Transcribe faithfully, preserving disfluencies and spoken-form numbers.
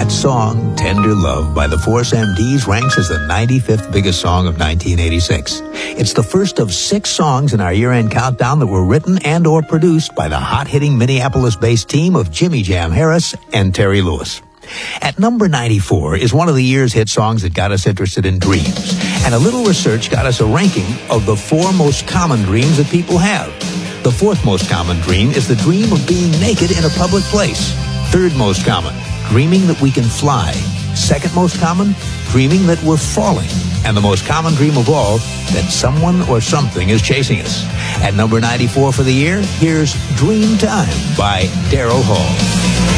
That song, Tender Love, by the Force M Ds, ranks as the ninety-fifth biggest song of nineteen eighty-six. It's the first of six songs in our year-end countdown that were written and or produced by the hot-hitting Minneapolis-based team of Jimmy Jam Harris and Terry Lewis. At number ninety-four is one of the year's hit songs that got us interested in dreams. And a little research got us a ranking of the four most common dreams that people have. The fourth most common dream is the dream of being naked in a public place. Third most common, dreaming that we can fly. Second most common, dreaming that we're falling. And the most common dream of all, that someone or something is chasing us. At number ninety-four for the year, here's Dream Time by Daryl Hall.